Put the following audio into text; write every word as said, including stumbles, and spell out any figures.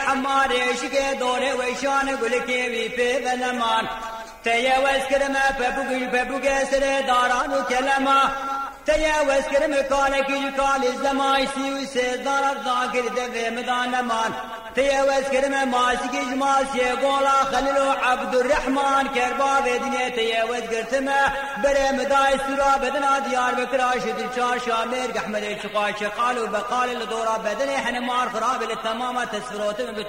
حمارش که دوره ویشان گل که وی پی بنمان تیا وسکرم پبوگی پبوگی سر داران و کلمه تیا وسکرم کال کی کال زمای سی و سه دار ذاکر ده مدانمان تیا وسکرم ماسکی جماسی گولا خلیل و عبد الرحمن کربا بدنی تیا وسکرتم بره مدای سرا بدنا دیار بکراش دلچار شامر احمد چقاش قالوا بقال الدورا بدني حنا مار خراب للتمام تسفروت